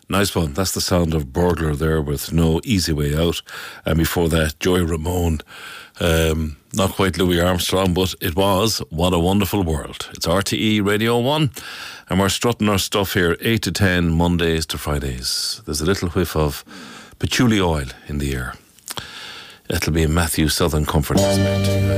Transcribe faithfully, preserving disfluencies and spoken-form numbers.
Nice one. That's the sound of Burglar there with No Easy Way Out. And before that, Joy Ramone. Um, not quite Louis Armstrong, but it was What a Wonderful World. It's R T E Radio one, and we're strutting our stuff here eight to ten, Mondays to Fridays. There's a little whiff of patchouli oil in the air. It'll be a Matthew Southern Comfort, I expect.